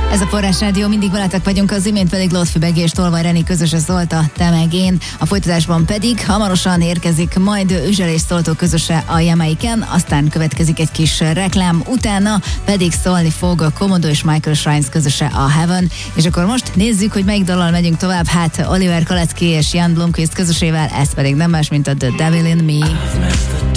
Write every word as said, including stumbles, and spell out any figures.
Ez a Forrás Rádió, mindig veletek vagyunk, az imént pedig Lotfi Begi és Tolvaj Reni közösen szólt a Te meg én. A folytatásban pedig hamarosan érkezik majd Üzsel és Szoltó közöse a Jamaican, aztán következik egy kis reklám, utána pedig szólni fog a Komodo és Michael Shrines közöse a Heaven. És akkor most nézzük, hogy melyik dallal megyünk tovább. Hát Oliver Kolecki és Jan Blomqvist közösével, ez pedig nem más, mint a The Devil in Me.